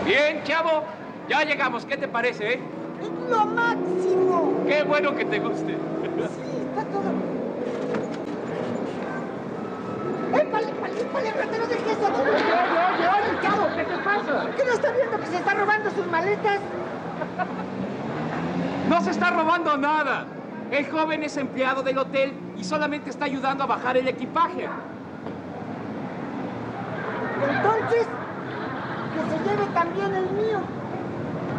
Bien, chavo, ya llegamos. ¿Qué te parece, eh? ¡Es lo máximo! Qué bueno que te guste. Sí, está todo. ¡Épale, ratero, deje eso! Oye, chavo, ¿qué te pasa? ¿Qué no está viendo que se está robando sus maletas? No se está robando nada. El joven es empleado del hotel y solamente está ayudando a bajar el equipaje. Entonces, que se lleve también el mío.